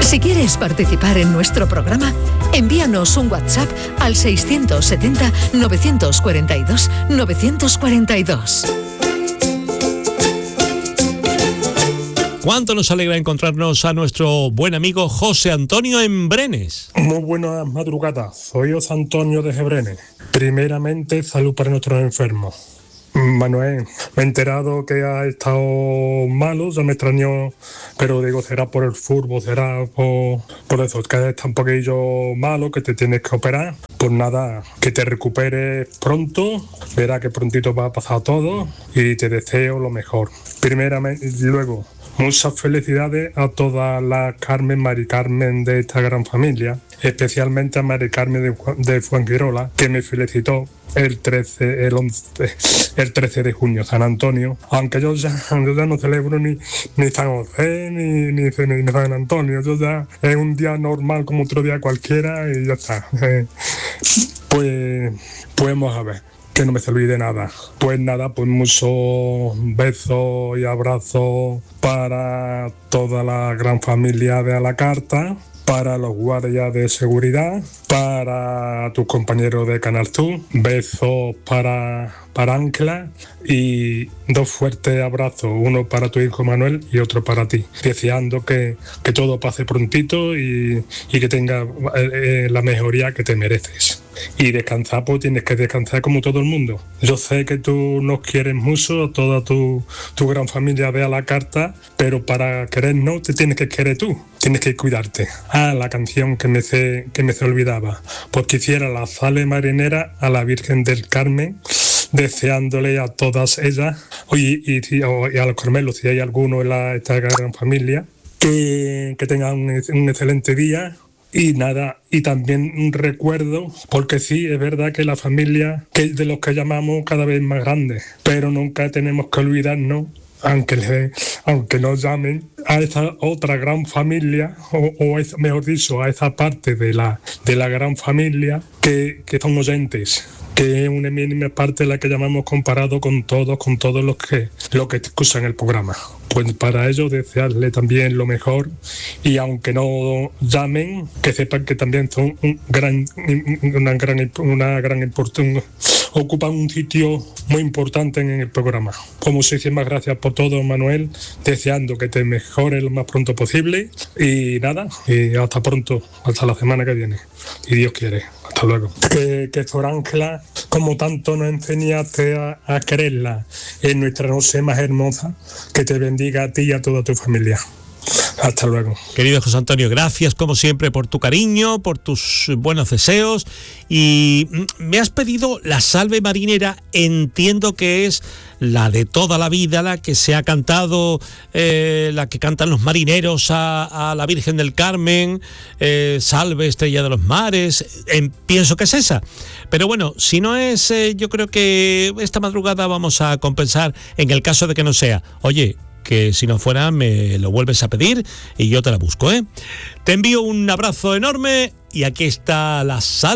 Si quieres participar en nuestro programa, envíanos un WhatsApp al 670-942-942. ¿Cuánto nos alegra encontrarnos a nuestro buen amigo José Antonio en Brenes? Muy buenas madrugadas, soy José Antonio de Brenes. Primeramente, salud para nuestros enfermos. Manuel, me he enterado que ha estado malo, ya me extrañó, pero digo, será por el fútbol, será por eso, que está un poquillo malo, que te tienes que operar. Pues nada, que te recuperes pronto, verá que prontito va a pasar todo y te deseo lo mejor. Primeramente, y luego, muchas felicidades a toda la Mari Carmen de esta gran familia, especialmente a Mari Carmen de Fuengirola, que me felicitó el 13 de junio, San Antonio, aunque yo ya no celebro ni San José ni San Antonio, yo ya es un día normal como otro día cualquiera y ya está. Pues vamos a ver, que no me se olvide nada. Pues nada, pues muchos besos y abrazos para toda la gran familia de A la Carta, para los guardias de seguridad, para tus compañeros de Canal Sur, besos para Ángela y dos fuertes abrazos, uno para tu hijo Manuel y otro para ti, deseando que todo pase prontito y que tengas la mejoría que te mereces. Y descansar, pues tienes que descansar como todo el mundo. Yo sé que tú nos quieres mucho, toda tu gran familia de A la Carta, pero para querernos te tienes que querer tú, tienes que cuidarte. La canción que me se olvidaba, pues quisiera la sale marinera a la Virgen del Carmen, deseándole a todas ellas y a los Carmelos, si hay alguno en esta gran familia, que tengan un excelente día. Y nada, y también un recuerdo, porque sí, es verdad que la familia de los que llamamos cada vez más grande, pero nunca tenemos que olvidarnos, aunque nos llamen, a esa otra gran familia, o mejor dicho, a esa parte de la gran familia que son oyentes, que es una mínima parte de la que llamamos comparado con todos los que escuchan el programa. Pues para ellos desearle también lo mejor, y aunque no llamen, que sepan que también son una gran importancia, ocupan un sitio muy importante en el programa. Pues muchísimas gracias por todo, Manuel, deseando que te mejores lo más pronto posible y nada, y hasta pronto, hasta la semana que viene, y Dios quiere. Hasta luego. Que Sor Ángela, como tanto nos enseñaste a quererla, es nuestra noche más hermosa, que te bendiga a ti y a toda tu familia. Hasta luego. Querido José Antonio, gracias como siempre por tu cariño, por tus buenos deseos. Y me has pedido la salve marinera, entiendo que es la de toda la vida, la que se ha cantado, la que cantan los marineros a la Virgen del Carmen, Salve Estrella de los Mares, pienso que es esa. Pero bueno, si no es, yo creo que esta madrugada vamos a compensar en el caso de que no sea. Oye, que si no fuera me lo vuelves a pedir y yo te la busco, ¿eh? Te envío un abrazo enorme y aquí está la sal.